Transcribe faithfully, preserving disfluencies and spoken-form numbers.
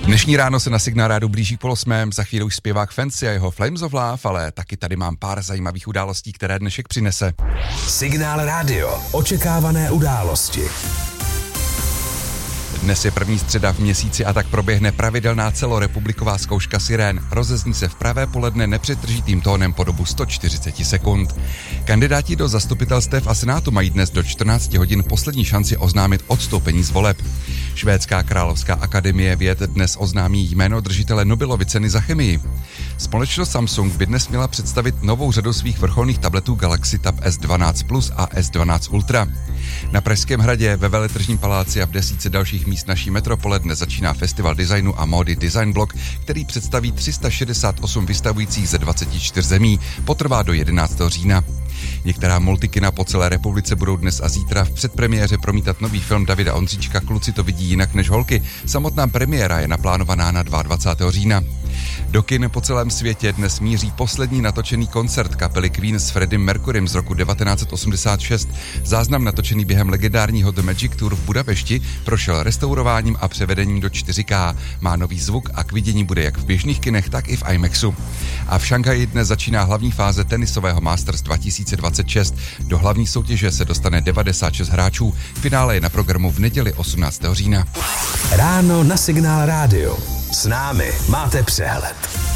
Dnešní ráno se na Signál rádu blíží pol osmém, za chvíli už zpěvák Fancy a jeho Flames of Love, ale taky tady mám pár zajímavých událostí, které dnešek přinese. Signál rádio, očekávané události. Dnes je první středa v měsíci a tak proběhne pravidelná celorepubliková zkouška sirén. Rozezní se v pravé poledne nepřetržitým tónem po dobu sto čtyřicet sekund. Kandidáti do zastupitelstev a senátu mají dnes do čtrnácti hodin poslední šanci oznámit odstoupení z voleb. Švédská královská akademie věd dnes oznámí jméno držitele Nobelovy ceny za chemii. Společnost Samsung by dnes měla představit novou řadu svých vrcholných tabletů Galaxy Tab S dvanáct Plus a S dvanáct Ultra. Na Pražském hradě ve Veletržním paláci a v desítce dalších míst naší metropole dnes začíná festival designu a módy Design Block, který představí tři sta šedesát osm vystavujících ze dvaceti čtyř zemí. Potrvá do jedenáctého října. Některá multikina po celé republice budou dnes a zítra v předpremiéře promítat nový film Davida Ondříčka Kluci to vidí jinak než holky. Samotná premiéra je naplánovaná na dvacátého druhého října. Do kin po celém světě dnes míří poslední natočený koncert kapely Queen s Freddym Mercurym z roku devatenáct set osmdesát šest. Záznam natočený během legendárního The Magic Tour v Budapešti prošel restaurováním a převedením do čtyři ká. Má nový zvuk a k vidění bude jak v běžných kinech, tak i v IMAXu. A v Šanghaji dnes začíná hlavní fáze tenisového Masters dva tisíce dvacet šest. Do hlavní soutěže se dostane devadesát šest hráčů. Finále je na programu v neděli osmnáctého října. Ráno na Signál rádio. S námi máte přehled.